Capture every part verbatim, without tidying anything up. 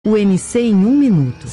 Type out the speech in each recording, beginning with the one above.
O N C em um minuto.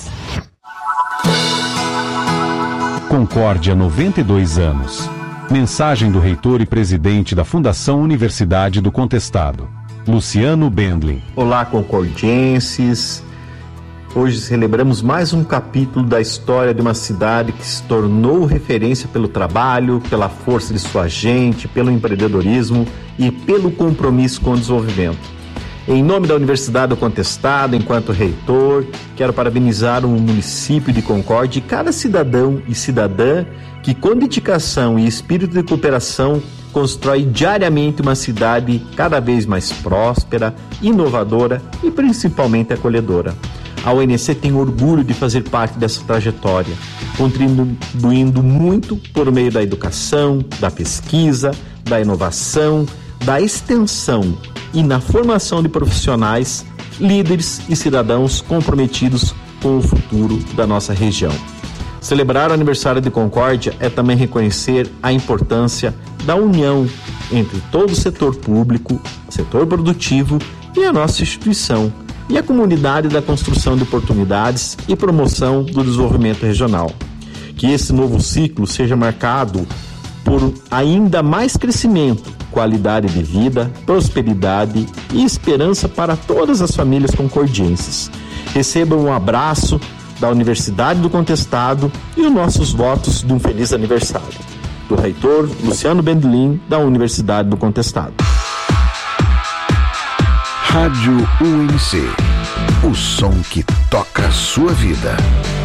Concórdia, noventa e dois anos. Mensagem do reitor e presidente da Fundação Universidade do Contestado, Luciano Bendlin. Olá, concordienses. Hoje celebramos mais um capítulo da história de uma cidade que se tornou referência pelo trabalho, pela força de sua gente, pelo empreendedorismo e pelo compromisso com o desenvolvimento. Em nome da Universidade do Contestado, enquanto reitor, quero parabenizar o município de Concórdia e cada cidadão e cidadã que, com dedicação e espírito de cooperação, constrói diariamente uma cidade cada vez mais próspera, inovadora e principalmente acolhedora. A U N C tem orgulho de fazer parte dessa trajetória, contribuindo muito por meio da educação, da pesquisa, da inovação, da extensão e na formação de profissionais, líderes e cidadãos comprometidos com o futuro da nossa região. Celebrar o aniversário de Concórdia é também reconhecer a importância da união entre todo o setor público, setor produtivo e a nossa instituição, e a comunidade da construção de oportunidades e promoção do desenvolvimento regional. Que esse novo ciclo seja marcado por ainda mais crescimento, qualidade de vida, prosperidade e esperança para todas as famílias concordienses. Recebam um abraço da Universidade do Contestado e os nossos votos de um feliz aniversário. Do reitor Luciano Bendlin, da Universidade do Contestado. Rádio U N C, o som que toca a sua vida.